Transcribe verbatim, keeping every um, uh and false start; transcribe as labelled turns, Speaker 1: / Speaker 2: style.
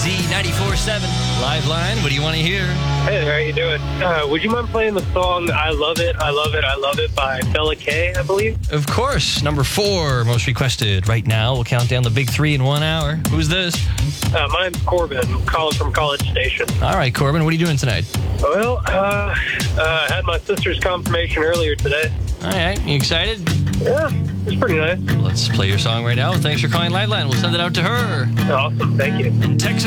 Speaker 1: Z ninety-four point seven. Live line, what do you want to hear?
Speaker 2: Hey, how you doing? Uh, would you mind playing the song I Love It, I Love It, I Love It by Fella K, I believe?
Speaker 1: Of course. Number four, most requested. Right now, we'll count down the big three in one hour. Who's this?
Speaker 2: Uh, my name's Corbin. I'm calling from College Station.
Speaker 1: All right, Corbin, what are you doing tonight?
Speaker 2: Well, uh, uh, I had my sister's confirmation earlier today.
Speaker 1: All right, you excited?
Speaker 2: Yeah, it's pretty nice.
Speaker 1: Let's play your song right now. Thanks for calling Live Line. We'll send it out to her.
Speaker 2: Awesome, thank you.
Speaker 1: Texas.